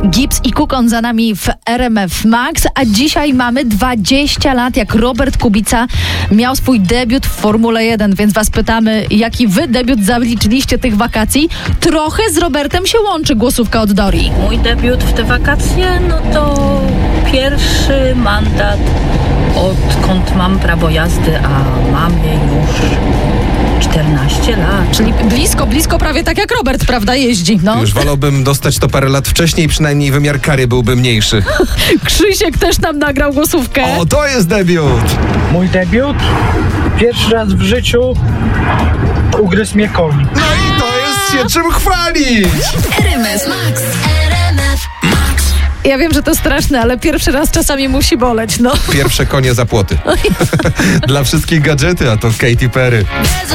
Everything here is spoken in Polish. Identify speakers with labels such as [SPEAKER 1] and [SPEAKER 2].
[SPEAKER 1] Gibbs i Kukon za nami w RMF Max, a dzisiaj mamy 20 lat, jak Robert Kubica miał swój debiut w Formule 1, więc was pytamy, jaki wy debiut zaliczyliście tych wakacji? Trochę z Robertem się łączy głosówka od Dori.
[SPEAKER 2] Mój debiut w te wakacje, no to pierwszy mandat, odkąd mam prawo jazdy, a mam je już 14 lat.
[SPEAKER 1] Czyli blisko, prawie tak jak Robert, prawda, jeździ. No.
[SPEAKER 3] Już wolałbym dostać to parę lat wcześniej, przynajmniej wymiar kary byłby mniejszy.
[SPEAKER 1] Krzysiek też nam nagrał głosówkę.
[SPEAKER 3] O, to jest debiut!
[SPEAKER 4] Mój debiut? Pierwszy raz w życiu ugryzł mnie koń.
[SPEAKER 3] No i to jest się czym chwalić!
[SPEAKER 5] RMF Max. RMF Max.
[SPEAKER 1] Ja wiem, że to straszne, ale pierwszy raz czasami musi boleć, no.
[SPEAKER 3] Pierwsze konie za płoty. Dla wszystkich gadżety, a to Katy Perry.